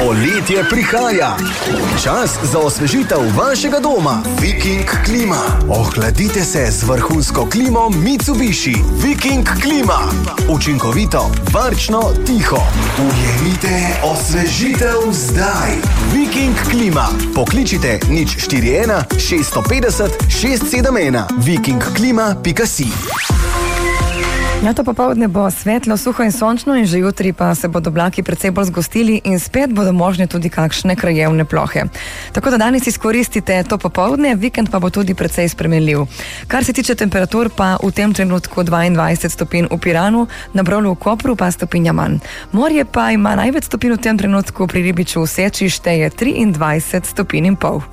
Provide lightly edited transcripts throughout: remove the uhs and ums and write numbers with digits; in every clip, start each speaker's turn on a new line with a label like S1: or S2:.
S1: Poletje prihaja. Čas za osvežitev vašega doma. Viking Klima. Ohladite se z vrhunsko klimo Mitsubishi. Viking Klima. Učinkovito, varčno, tiho. Ujemite osvežitev zdaj. Viking Klima. Pokličite 041 650 671 vikingklima.si.
S2: Ja, to popoldne bo svetlo, suho in sončno in že jutri pa se bodo oblaki precej bolj zgostili in spet bodo možne tudi kakšne krajevne plohe. Tako da danes izkoristite to popoldne, vikend pa bo tudi precej spremenljiv. Kar se tiče temperatur pa v tem trenutku 22 stopinj v Piranu, na Brolu v Kopru pa stopinja manj. Morje pa ima največ stopinj v tem trenutku, pri Ribiču v Seči šteje 23 stopinj in pol.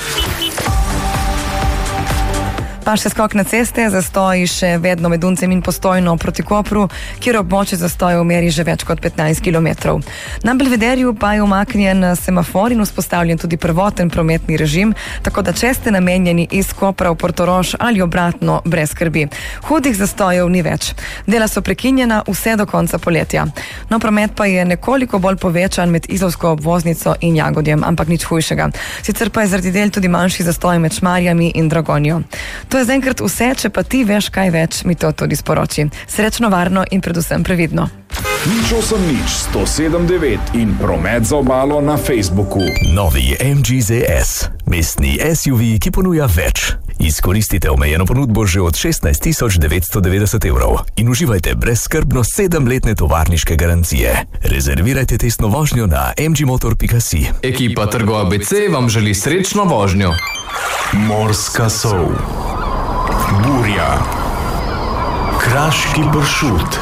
S2: Pa še skok na ceste, zastoji še vedno med Uncem in Postojno proti Kopru, kjer območje zastojev meri že več kot 15 km. Na Belvederju pa je umaknjen semafor in vzpostavljen tudi prvoten prometni režim, tako da če ste namenjeni iz Kopra v Portorož ali obratno, brez skrbi. Hudih zastojev ni več. Dela so prekinjena vse do konca poletja. No, promet pa je nekoliko bolj povečan med Izolsko obvoznico in Jagodjem, ampak nič hujšega. Sicer pa je zaradi del tudi manjši zastoj med Šmarjami in Dragonjo. To je zaenkrat vse, če pa ti veš kaj več, mi to tudi sporoči. Srečno, varno in predvsem previdno.
S3: 080 107 9 in promet za obalo na Facebooku.
S4: Novi MG ZS. Mestni SUV, ki ponuja več. Izkoristite omejeno ponudbo že od 16 990 evrov in uživajte brezskrbno 7-letne tovarniške garancije. Rezervirajte testno vožnjo na mgmotor.si.
S5: Ekipa Trgo ABC vam želi srečno vožnjo.
S6: Morska sol, burja, kraški pršut.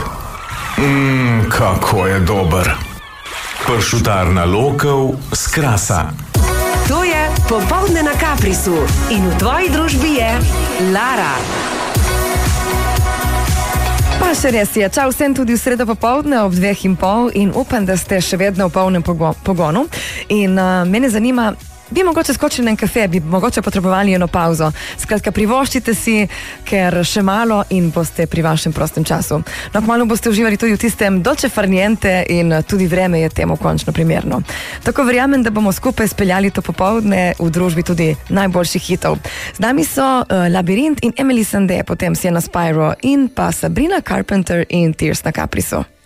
S6: Kako je dober. Pršutarna Lokov s Krasa.
S7: To je Popoldne na Kaprisu in v tvoji družbi je Lara.
S2: Pa še res je, čau vsem tudi v sredo popoldne ob 2:30 in upam, da ste še vedno v polnem pogonu. In mene zanima, bi mogoče skočili na en kafe, bi mogoče potrebovali eno pauzo. Skratka, privoščite si, ker še malo in boste pri vašem prostem času. No, kmalu boste uživali tudi v tistem dolce far niente in tudi vreme je temu končno primerno. Tako verjamem, da bomo skupaj speljali to popoldne v družbi tudi najboljših hitov. Z nami so Labirint in Emily Sandé, potem Sienna Spyro in pa Sabrina Carpenter in Tears na Caprisu.